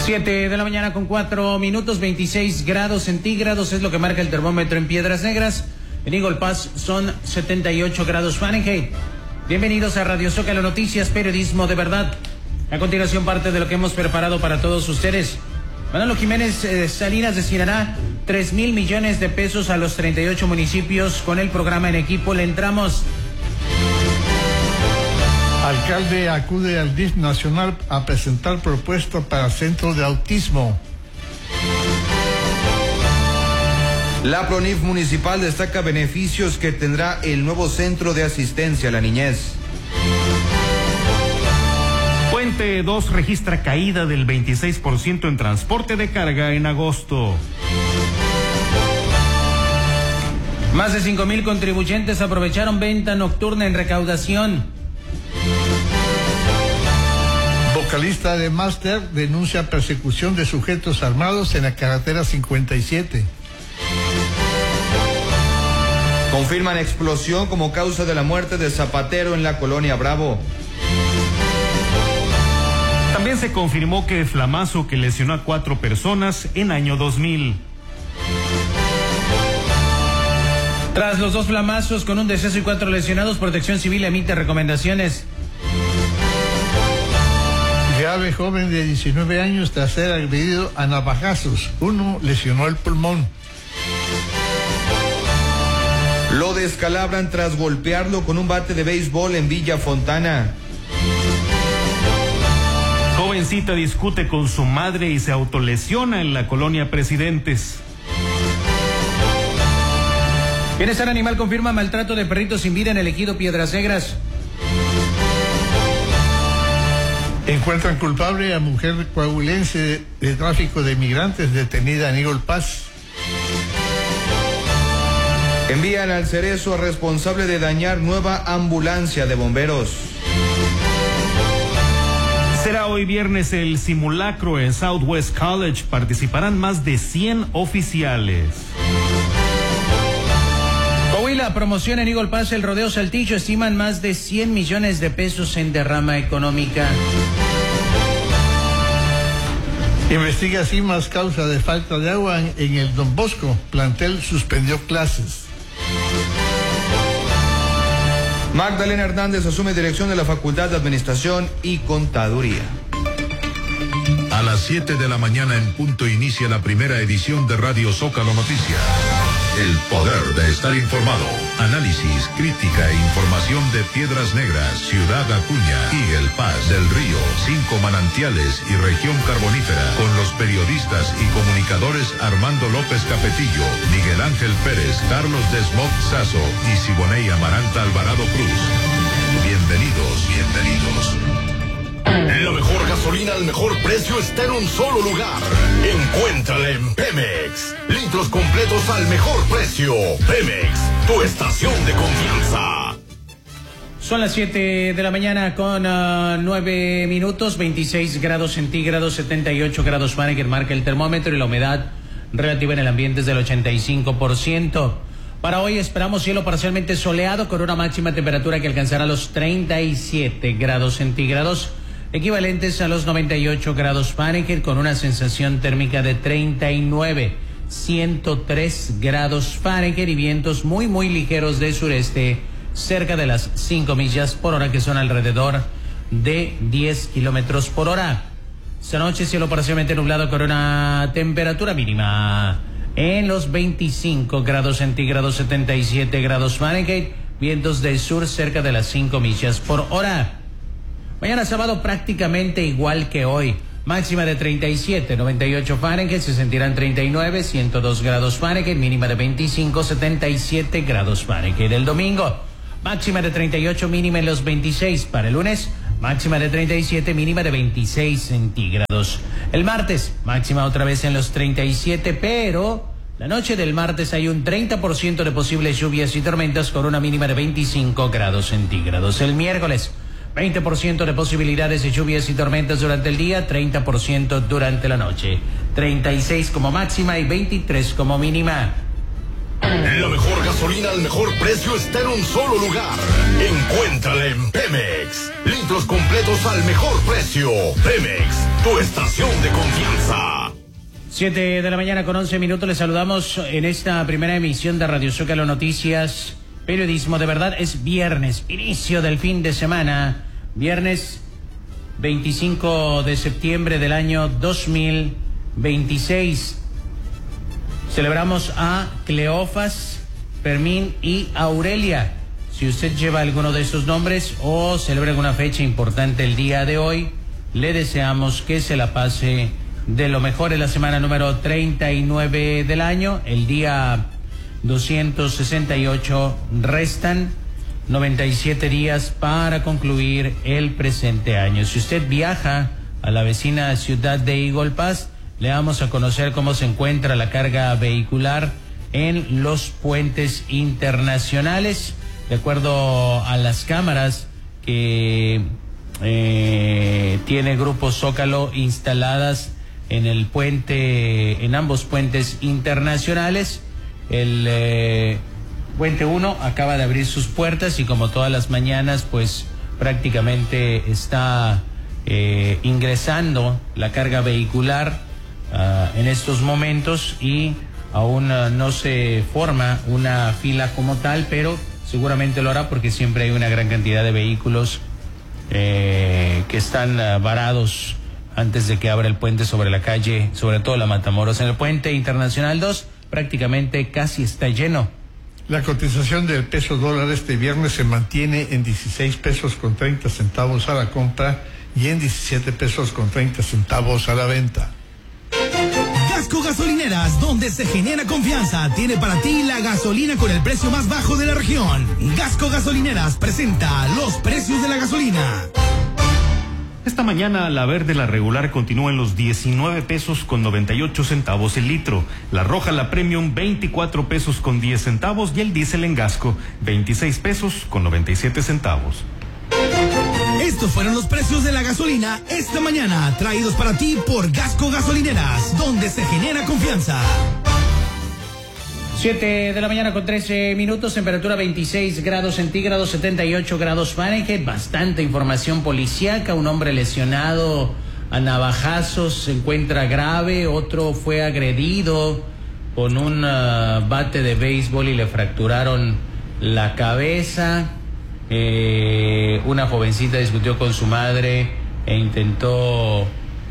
7 de la mañana con 4 minutos, 26 grados centígrados es lo que marca el termómetro en Piedras Negras. En Eagle Pass son 78 grados Fahrenheit. Bienvenidos a Radio Zócalo Noticias, periodismo de verdad. A continuación, parte de lo que hemos preparado para todos ustedes. Manolo Jiménez Salinas destinará 3,000 millones de pesos a los 38 municipios con el programa En Equipo. Le entramos. Alcalde acude al DIF nacional a presentar propuesta para centro de autismo. La PRONIF municipal destaca beneficios que tendrá el nuevo centro de asistencia a la niñez. Puente 2 registra caída del 26% en transporte de carga en agosto. Más de 5,000 contribuyentes aprovecharon venta nocturna en recaudación. Vocalista de Master denuncia persecución de sujetos armados en la carretera 57. Confirman explosión como causa de la muerte de Zapatero en la colonia Bravo. También se confirmó que flamazo que lesionó a 4 personas en año 2000. Tras los 2 flamazos con un deceso y 4 lesionados, Protección Civil emite recomendaciones. Grave joven de 19 años tras ser agredido a navajazos. Uno lesionó el pulmón. Lo descalabran tras golpearlo con un bate de béisbol en Villa Fontana. Jovencita discute con su madre y se autolesiona en la colonia Presidentes. Bienestar Animal confirma maltrato de perritos sin vida en el ejido Piedras Negras. Encuentran culpable a mujer coahuilense de tráfico de migrantes detenida en Eagle Pass. Envían al Cerezo responsable de dañar nueva ambulancia de bomberos. Será hoy viernes el simulacro en Southwest College. Participarán más de 100 oficiales. Coahuila promociona en Eagle Pass el rodeo Saltillo. Estiman más de 100 millones de pesos en derrama económica. Investiga CIMAS causa de falta de agua en el Don Bosco. Plantel suspendió clases. Magdalena Hernández asume dirección de la Facultad de Administración y Contaduría. A las 7 de la mañana en punto inicia la primera edición de Radio Zócalo Noticias. El poder de estar informado. Análisis, crítica e información de Piedras Negras, Ciudad Acuña, Eagle Pass, Del Río, 5 Manantiales y Región Carbonífera. Con los periodistas y comunicadores Armando López Capetillo, Miguel Ángel Pérez, Carlos Desmond Sazo y Siboney Amaranta Alvarado Cruz. Bienvenidos. La mejor gasolina al mejor precio está en un solo lugar. Encuéntrala en Pemex. Litros completos al mejor precio. Pemex, tu estación de confianza. Son las 7 de la mañana con 9 minutos, 26 grados centígrados, 78 grados Fahrenheit marca el termómetro y la humedad relativa en el ambiente es del 85%. Para hoy esperamos cielo parcialmente soleado con una máxima temperatura que alcanzará los 37 grados centígrados, equivalentes a los 98 grados Fahrenheit, con una sensación térmica de 39, 103 grados Fahrenheit y vientos muy ligeros de sureste, cerca de las 5 millas por hora, que son alrededor de 10 kilómetros por hora. Esta noche cielo parcialmente nublado con una temperatura mínima en los 25 grados centígrados, 77 grados Fahrenheit, vientos del sur cerca de las 5 millas por hora. Mañana sábado prácticamente igual que hoy. Máxima de 37, 98 Fahrenheit, se sentirán 39, 102 grados Fahrenheit, mínima de 25, 77 grados Fahrenheit. El domingo, máxima de 38, mínima en los 26. Para el lunes, máxima de 37, mínima de 26 centígrados. El martes, máxima otra vez en los 37, pero la noche del martes hay un 30% de posibles lluvias y tormentas con una mínima de 25 grados centígrados. El miércoles, 20% de posibilidades de lluvias y tormentas durante el día, 30% durante la noche. 36 como máxima y 23 como mínima. La mejor gasolina al mejor precio está en un solo lugar. Encuéntrala en Pemex. Litros completos al mejor precio. Pemex, tu estación de confianza. 7 de la mañana con 11 minutos. Les saludamos en esta primera emisión de Radio Zócalo Noticias. Periodismo de verdad. Es viernes, inicio del fin de semana. Viernes 25 de septiembre del año 2026. Celebramos a Cleofas, Fermín y Aurelia. Si usted lleva alguno de esos nombres o celebra alguna fecha importante el día de hoy, le deseamos que se la pase de lo mejor en la semana número 39 del año. El día 268, restan 97 días para concluir el presente año. Si usted viaja a la vecina ciudad de Eagle Pass, le vamos a conocer cómo se encuentra la carga vehicular en los puentes internacionales. De acuerdo a las cámaras que tiene Grupo Zócalo instaladas en el puente, en ambos puentes internacionales, el Puente 1 acaba de abrir sus puertas y como todas las mañanas, pues prácticamente está ingresando la carga vehicular en estos momentos y aún no se forma una fila como tal, pero seguramente lo hará porque siempre hay una gran cantidad de vehículos que están varados antes de que abra el puente sobre la calle, sobre todo la Matamoros. En el puente internacional 2 prácticamente casi está lleno. La cotización del peso dólar este viernes se mantiene en 16 pesos con 30 centavos a la compra y en 17 pesos con 30 centavos a la venta. Gasco Gasolineras, donde se genera confianza, tiene para ti la gasolina con el precio más bajo de la región. Gasco Gasolineras presenta los precios de la gasolina. Esta mañana la verde, la regular, continúa en los 19 pesos con 98 centavos el litro. La roja, la premium, 24 pesos con 10 centavos y el diésel en Gasco, 26 pesos con 97 centavos. Estos fueron los precios de la gasolina esta mañana, traídos para ti por Gasco Gasolineras, donde se genera confianza. 7 de la mañana con 13 minutos, temperatura 26 grados centígrados, 78 grados Fahrenheit. Bastante información policíaca. Un hombre lesionado a navajazos se encuentra grave. Otro fue agredido con un bate de béisbol y le fracturaron la cabeza. Una jovencita discutió con su madre e intentó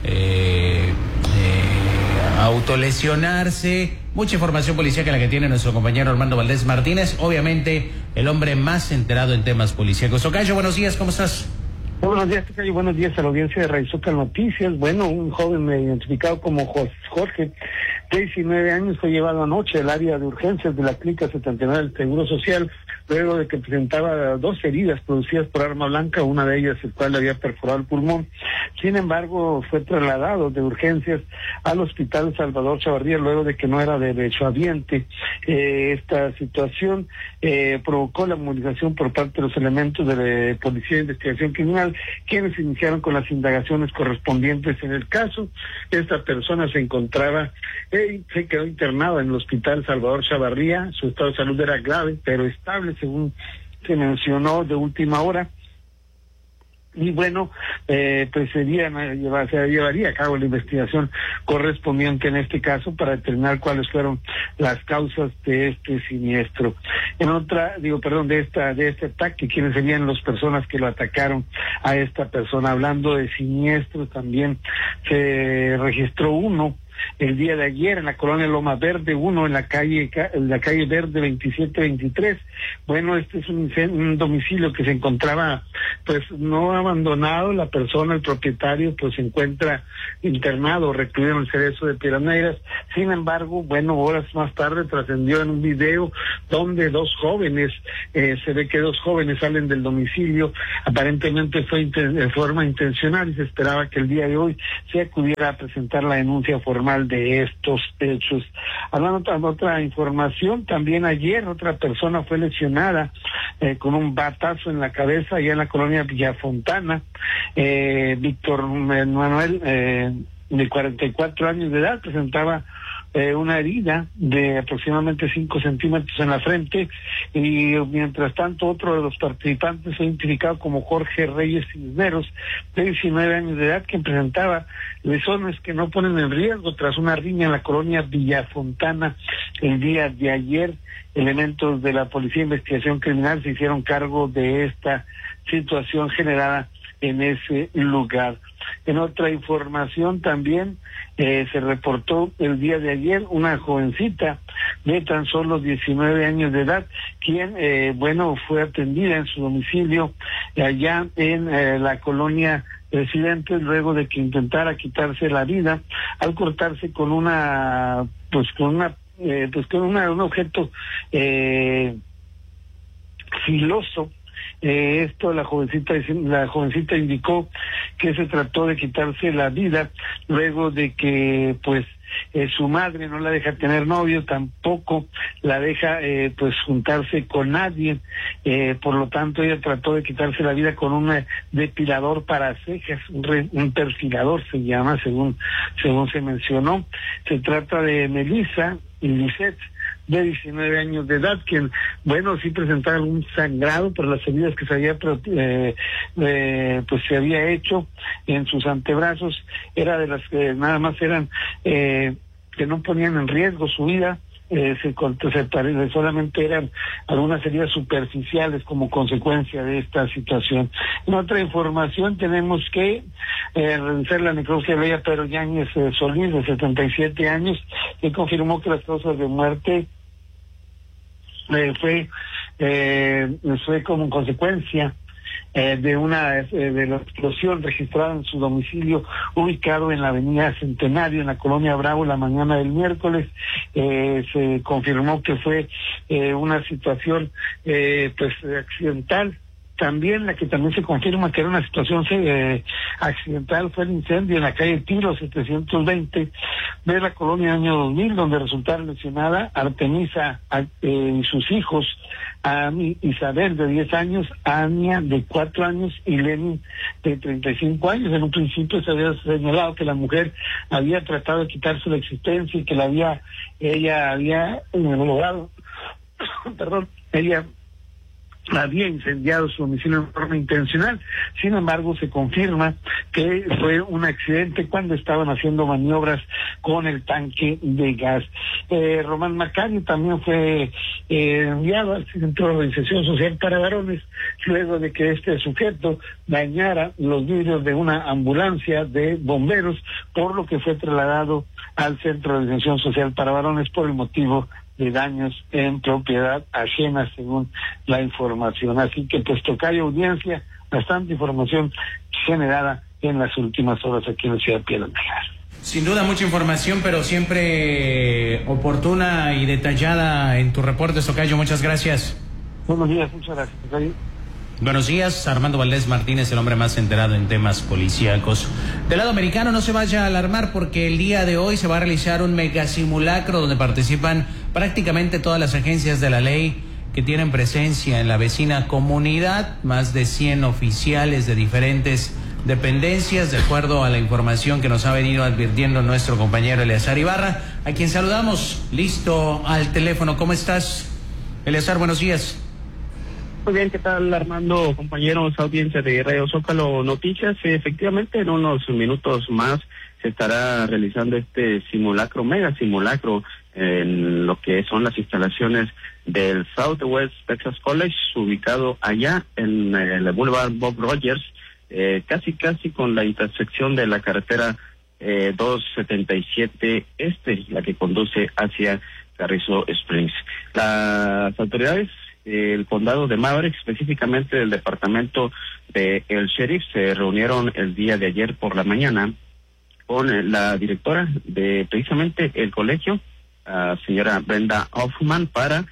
autolesionarse. Mucha información policíaca la que tiene nuestro compañero Armando Valdés Martínez, obviamente el hombre más enterado en temas policíacos. Tocayo, buenos días, ¿cómo estás? Buenos días, Tocayo, buenos días a la audiencia de Radio Zócalo Noticias. Bueno, un joven identificado como Jorge, de 19 años, fue llevado anoche al área de urgencias de la Clínica 79 del Seguro Social, luego de que presentaba 2 heridas producidas por arma blanca, una de ellas el cual le había perforado el pulmón. Sin embargo, fue trasladado de urgencias al Hospital Salvador Chavarría luego de que no era derechohabiente. Esta situación provocó la movilización por parte de los elementos de la Policía de Investigación Criminal, quienes iniciaron con las indagaciones correspondientes en el caso. Esta persona se encontraba, se quedó internado en el Hospital Salvador Chavarría. Su estado de salud era grave, pero estable, según se mencionó de última hora. Y bueno, pues se llevaría a cabo la investigación correspondiente en este caso para determinar cuáles fueron las causas de este siniestro. De este ataque, quiénes serían las personas que lo atacaron a esta persona. Hablando de siniestros, también se registró uno el día de ayer en la colonia Loma Verde 1, en la calle Verde 2723. Bueno, este es un domicilio que se encontraba pues no abandonado. La persona, el propietario, pues se encuentra internado, recluido en el Cerezo de Piedras Negras. Sin embargo, bueno, horas más tarde trascendió en un video donde 2 jóvenes, se ve que 2 jóvenes salen del domicilio. Aparentemente fue de forma intencional y se esperaba que el día de hoy se acudiera a presentar la denuncia formal de estos hechos. Hablando de otra información, también ayer otra persona fue lesionada con un batazo en la cabeza allá en la colonia Villafontana. Víctor Manuel, de 44 años de edad, presentaba una herida de aproximadamente 5 centímetros en la frente, y mientras tanto otro de los participantes fue identificado como Jorge Reyes Cisneros, de 19 años de edad, quien presentaba lesiones que no ponen en riesgo tras una riña en la colonia Villafontana el día de ayer. Elementos de la Policía de Investigación Criminal se hicieron cargo de esta situación generada en ese lugar. En otra información también se reportó el día de ayer una jovencita de tan solo 19 años de edad, quien fue atendida en su domicilio allá en la colonia Residentes, luego de que intentara quitarse la vida al cortarse con un objeto filoso. La jovencita indicó que se trató de quitarse la vida luego de que su madre no la deja tener novio, tampoco la deja juntarse con nadie, por lo tanto ella trató de quitarse la vida con un depilador para cejas, un perfilador se llama, según se mencionó. Se trata de Melissa y Lisette, de 19 años de edad, quien, sí presentaba algún sangrado por las heridas que se había hecho en sus antebrazos. Era de las que nada más eran que no ponían en riesgo su vida. Solamente eran algunas heridas superficiales como consecuencia de esta situación. En otra información tenemos que realizar la necropsia de ella Pedro Yáñez Solís, de 77 años, que confirmó que las causas de muerte fue como consecuencia de la explosión registrada en su domicilio ubicado en la avenida Centenario, en la colonia Bravo, la mañana del miércoles. Se confirmó que fue una situación accidental. También la que también se confirma que era una situación accidental fue el incendio en la calle Tiro 720 de la colonia Año 2000, donde resultaron lesionada Artemisa y sus hijos, Isabel de 10 años, Ania de 4 años y Lenin de 35 años. En un principio se había señalado que la mujer había tratado de quitarse la existencia y que ella había incendiado su domicilio en forma intencional. Sin embargo, se confirma que fue un accidente cuando estaban haciendo maniobras con el tanque de gas. Román Macario también fue enviado al Centro de Organización Social para Varones luego de que este sujeto dañara los vidrios de una ambulancia de bomberos, por lo que fue trasladado al Centro de Organización Social para Varones por el motivo de daños en propiedad ajena, según la información. Así que tocayo, audiencia, bastante información generada en las últimas horas aquí en la ciudad de Piedras Negras. Sin duda mucha información, pero siempre oportuna y detallada en tu reporte, tocayo. Muchas gracias. Buenos días, muchas gracias, tocayo. Buenos días, Armando Valdés Martínez, el hombre más enterado en temas policíacos. Del lado americano, no se vaya a alarmar porque el día de hoy se va a realizar un megasimulacro donde participan prácticamente todas las agencias de la ley que tienen presencia en la vecina comunidad, más de 100 oficiales de diferentes dependencias, de acuerdo a la información que nos ha venido advirtiendo nuestro compañero Eleazar Ibarra, a quien saludamos, listo al teléfono. ¿Cómo estás, Eleazar? Buenos días. Muy bien, ¿qué tal, Armando, compañeros, audiencia de Radio Zócalo Noticias? Efectivamente, en unos minutos más se estará realizando este simulacro, mega simulacro, en lo que son las instalaciones del Southwest Texas College, ubicado allá en el Boulevard Bob Rogers, casi con la intersección de la carretera 277 la que conduce hacia Carrizo Springs. Las autoridades el condado de Maverick, específicamente del departamento de el sheriff, se reunieron el día de ayer por la mañana con la directora de precisamente el colegio, señora Brenda Hoffman, para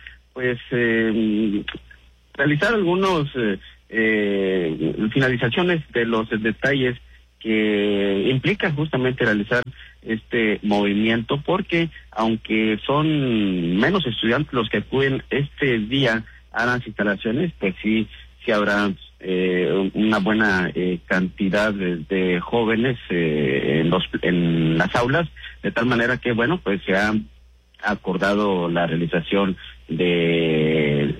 realizar algunos finalizaciones de los detalles que implican justamente realizar este movimiento, porque aunque son menos estudiantes los que acuden este día a las instalaciones, pues sí habrá una buena cantidad de jóvenes en las aulas, de tal manera que se ha acordado la realización de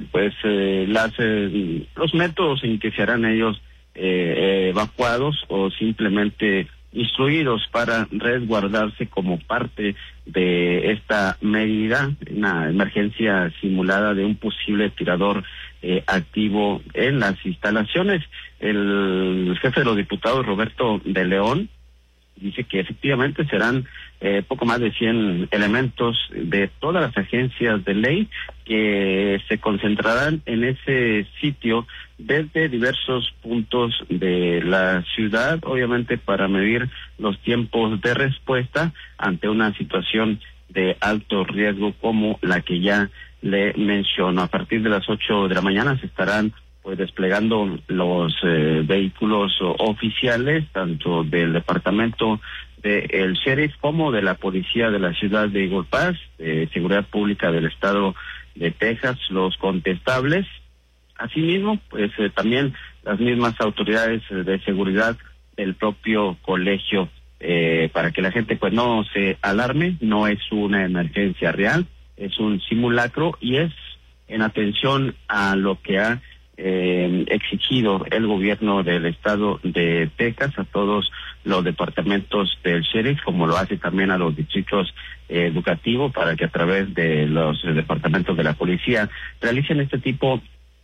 los métodos en que se harán ellos evacuados o simplemente instruidos para resguardarse como parte de esta medida, una emergencia simulada de un posible tirador activo en las instalaciones. El jefe de los diputados, Roberto de León, dice que efectivamente serán poco más de 100 elementos de todas las agencias de ley que se concentrarán en ese sitio desde diversos puntos de la ciudad, obviamente para medir los tiempos de respuesta ante una situación de alto riesgo como la que ya le menciono. A partir de las 8 de la mañana se estarán desplegando los vehículos oficiales, tanto del departamento del sheriff como de la policía de la ciudad de Eagle Pass, de seguridad pública del estado de Texas, los contestables. Asimismo, también las mismas autoridades de seguridad del propio colegio, para que la gente no se alarme. No es una emergencia real, es un simulacro y es en atención a lo que ha exigido el gobierno del estado de Texas a todos los departamentos del sheriff, como lo hace también a los distritos educativos, para que a través de los departamentos de la policía realicen este tipo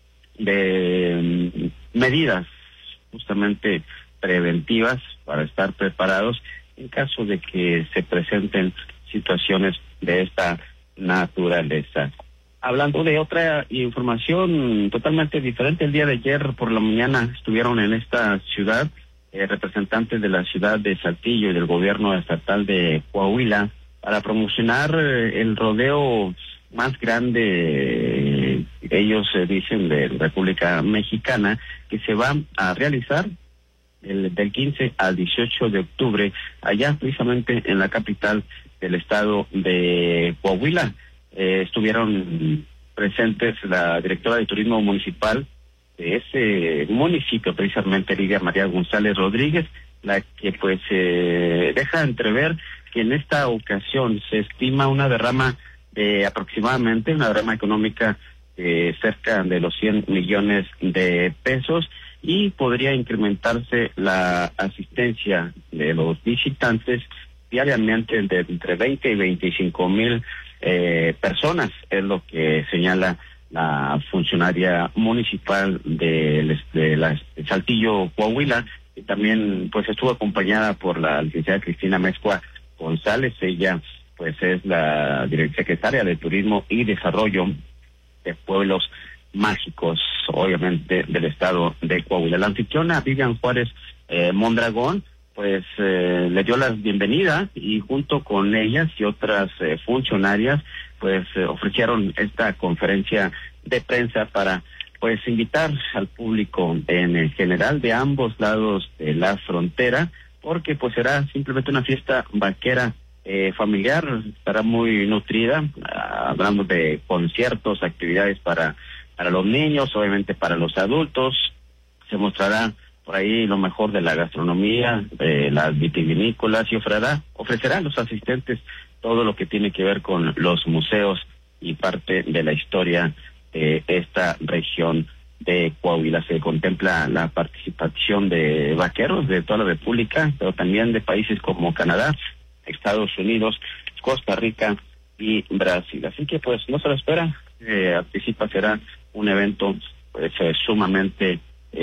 de medidas justamente preventivas para estar preparados en caso de que se presenten situaciones de esta naturaleza. Hablando de otra información totalmente diferente, el día de ayer por la mañana estuvieron en esta ciudad representantes de la ciudad de Saltillo y del gobierno estatal de Coahuila para promocionar el rodeo más grande, ellos dicen, de República Mexicana, que se va a realizar del 15 al 18 de octubre, allá precisamente en la capital del estado de Coahuila. Estuvieron presentes la directora de turismo municipal de ese municipio, precisamente Lidia María González Rodríguez, la que deja entrever que en esta ocasión se estima una derrama de aproximadamente, una derrama económica cerca de los 100 millones de pesos, y podría incrementarse la asistencia de los visitantes diariamente de entre 20 y 25 mil personas, es lo que señala la funcionaria municipal de Saltillo, Coahuila, y también estuvo acompañada por la licenciada Cristina Mezcua González. Ella es la secretaria de Turismo y Desarrollo de Pueblos Mágicos, obviamente del estado de Coahuila. La anfitriona Vivian Juárez Mondragón le dio la bienvenida, y junto con ellas y otras funcionarias ofrecieron esta conferencia de prensa para invitar al público en general de ambos lados de la frontera, porque será simplemente una fiesta vaquera familiar, estará muy nutrida. Hablamos de conciertos, actividades para los niños, obviamente para los adultos. Se mostrará por ahí lo mejor de la gastronomía, las vitivinícolas, y ofrecerá a los asistentes todo lo que tiene que ver con los museos y parte de la historia de esta región de Coahuila. Se contempla la participación de vaqueros de toda la República, pero también de países como Canadá, Estados Unidos, Costa Rica y Brasil. Así que no se lo espera, anticipa será un evento sumamente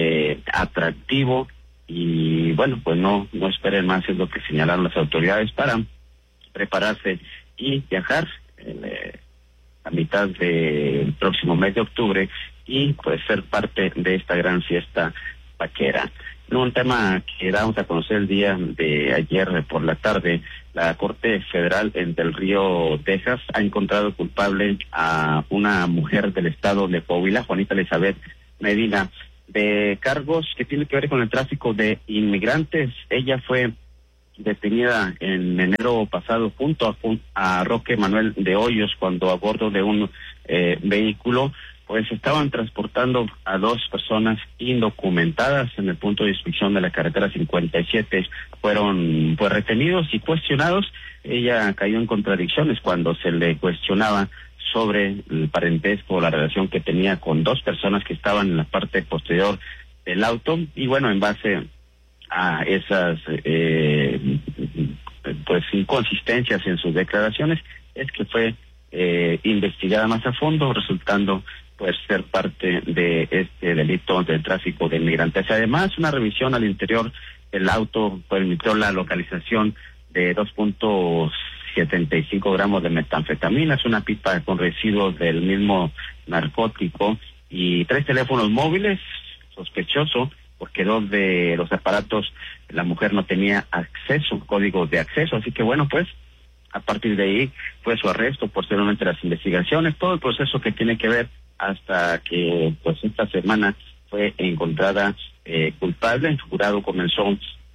atractivo, y no esperen más, es lo que señalaron las autoridades, para prepararse y viajar a mitad del próximo mes de octubre y ser parte de esta gran fiesta vaquera. Un tema que damos a conocer el día de ayer por la tarde: la Corte Federal en Del Río, Texas, ha encontrado culpable a una mujer del estado de Coahuila, Juanita Elizabeth Medina, de cargos que tienen que ver con el tráfico de inmigrantes. Ella fue detenida en enero pasado junto a Roque Manuel de Hoyos, cuando a bordo de un vehículo estaban transportando a dos personas indocumentadas en el punto de inspección de la carretera 57. Fueron retenidos y cuestionados. ella cayó en contradicciones cuando se le cuestionaba sobre el parentesco o la relación que tenía con dos personas que estaban en la parte posterior del auto, y bueno, en base a esas pues inconsistencias en sus declaraciones es que fue investigada más a fondo, resultando pues ser parte de este delito de tráfico de inmigrantes. Además, una revisión al interior del auto permitió la localización de 2.75 gramos de metanfetamina, es una pipa con residuos del mismo narcótico y 3 teléfonos móviles. Sospechoso porque 2 de los aparatos la mujer no tenía acceso, códigos de acceso, así que bueno, pues a partir de ahí fue su arresto, posteriormente las investigaciones, todo el proceso que tiene que ver hasta que pues esta semana fue encontrada culpable. El jurado comenzó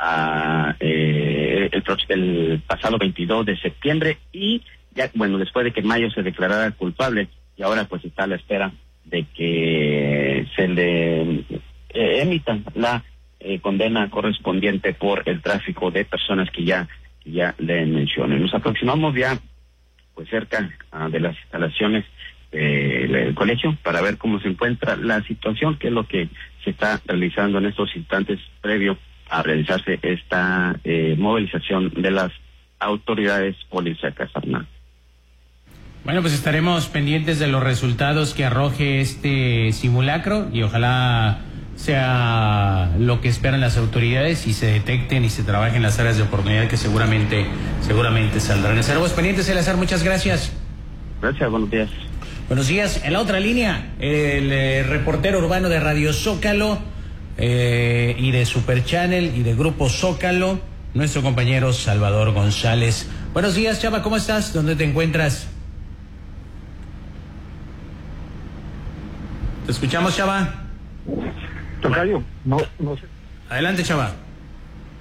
el pasado 22 de septiembre y ya, bueno, después de que en mayo se declarara culpable, y ahora pues está a la espera de que se le emitan la condena correspondiente por el tráfico de personas que ya le mencioné. Nos aproximamos ya pues cerca de las instalaciones del colegio para ver cómo se encuentra la situación, que es lo que se está realizando en estos instantes previo a realizarse esta movilización de las autoridades policíacas, Arnaldo. Bueno, pues estaremos pendientes de los resultados que arroje este simulacro y ojalá sea lo que esperan las autoridades y se detecten y se trabajen las áreas de oportunidad que seguramente saldrán. Estaremos pendientes, Eleazar, muchas gracias. Gracias, buenos días. Buenos días. En la otra línea, el reportero urbano de Radio Zócalo y de Super Channel y de Grupo Zócalo, nuestro compañero Salvador González. Buenos días, Chava, ¿cómo estás? ¿Dónde te encuentras? ¿Te escuchamos, Chava? Tocayo, no sé. Adelante, Chava.